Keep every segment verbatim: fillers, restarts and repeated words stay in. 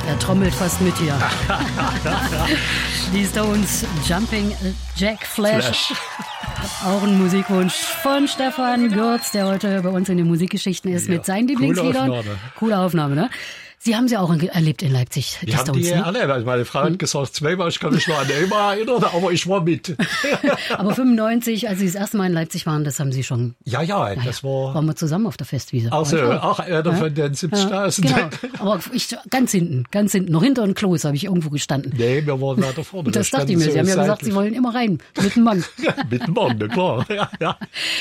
Er trommelt fast mit hier. Die Stones, Jumping Jack Flash. Flash. Auch ein Musikwunsch von Stefan Gürtz, der heute bei uns in den Musikgeschichten ist, ja, mit seinen Lieblingsliedern. Coole Aufnahme. Coole Aufnahme, ne? Sie haben sie auch erlebt in Leipzig. Die haben die ja alle. Also meine Frau hat gesagt, zweimal, ich kann mich noch an einmal erinnern, aber ich war mit. Aber fünfundneunzig, als Sie das erste Mal in Leipzig waren, das haben Sie schon... Ja, ja, das naja, war... Waren wir zusammen auf der Festwiese. Ach so, ach, einer ja? von den siebzigtausend. Ja, genau, aber ich, ganz hinten, ganz hinten, noch hinter dem Klos habe ich irgendwo gestanden. Nee, wir waren weiter vorne. Und das dachte ich mir, so Sie haben ja gesagt, Sie wollen immer rein, mit dem Mann. Mit dem Mann, na klar. Ja, ja.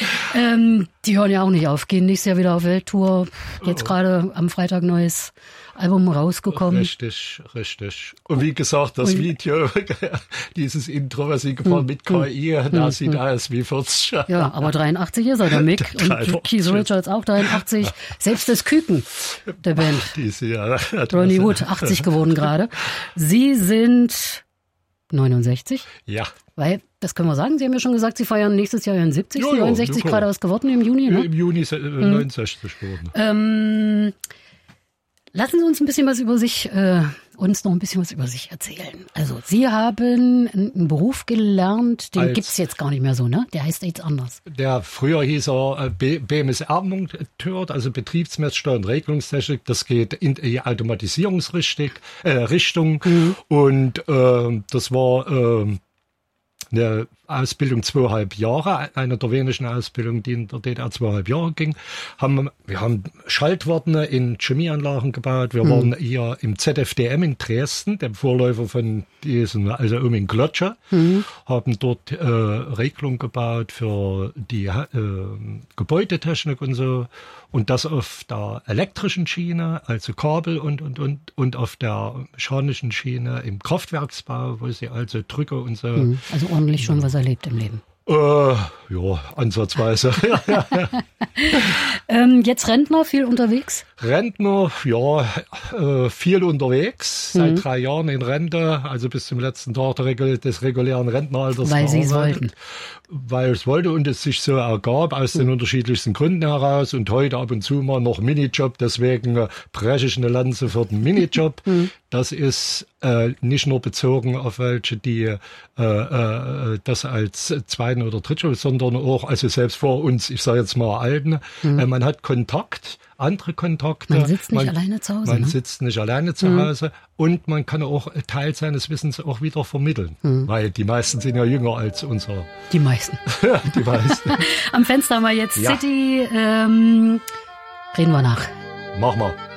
Ähm, die hören ja auch nicht auf, gehen nächstes Jahr wieder auf Welttour. Jetzt oh. gerade am Freitag neues Album rausgekommen. Richtig, richtig. Und wie gesagt, das und, Video, dieses Intro, was Sie gefahren mit K I, hm, da hm, sieht hm. aus wie vierzig. Ja, aber dreiundachtzig ist er, der Mick. Und Keith Richards auch dreiundachtzig. Selbst das Küken der Band. Ach, diese, ja, Ronnie Wood, achtzig geworden gerade. Sie sind neunundsechzig. Ja. Weil, das können wir sagen, Sie haben ja schon gesagt, Sie feiern nächstes Jahr Ihren siebzig. Ja, ja, neunundsechzig ja, gerade was geworden im Juni, ne? Im Juni äh, neunundsechzig geworden. Ähm... Lassen Sie uns ein bisschen was über sich, äh, uns noch ein bisschen was über sich erzählen. Also, Sie haben einen Beruf gelernt, den Als, gibt's jetzt gar nicht mehr so, ne? Der heißt jetzt anders. Der früher hieß er B M S R-Monteur, also Betriebsmesssteuer und Regelungstechnik. Das geht in die Automatisierungsrichtung. Äh, Richtung. Mhm. Und äh, das war äh, eine Ausbildung zweieinhalb Jahre, eine der wenigen Ausbildungen, die in der D D R zweieinhalb Jahre ging. Haben, wir haben Schaltwarten in Chemieanlagen gebaut. Wir mhm. waren hier im Z F D M in Dresden, dem Vorläufer von diesem, also um in Glötscher, mhm. haben dort äh, Regelung gebaut für die äh, Gebäudetechnik und so. Und das auf der elektrischen Schiene, also Kabel und, und, und, und auf der mechanischen Schiene im Kraftwerksbau, wo sie also Drücke und so. Mhm. Also ordentlich schon was erlebt im Leben. Äh, ja, ansatzweise. ähm, jetzt Rentner, viel unterwegs? Rentner, ja, äh, viel unterwegs. Mhm. Seit drei Jahren in Rente, also bis zum letzten Tag des regulären Rentenalters. Weil Sie es wollten. Weil es wollte und es sich so ergab, aus mhm. den unterschiedlichsten Gründen heraus. Und heute ab und zu mal noch Minijob, deswegen äh, breche ich eine Lanze für den Minijob. Mhm. Das ist äh, nicht nur bezogen auf welche, die äh, äh, das als zweiten oder dritten, sondern auch, also selbst vor uns, ich sage jetzt mal Alten, mhm. äh, man hat Kontakt, andere Kontakte. Man sitzt nicht man, alleine zu Hause. Man ne? sitzt nicht alleine zu mhm. Hause und man kann auch Teil seines Wissens auch wieder vermitteln, mhm. weil die meisten sind ja jünger als unser. Die meisten. Die meisten. Am Fenster haben wir jetzt ja. City. Ähm, reden wir nach. Mach mal.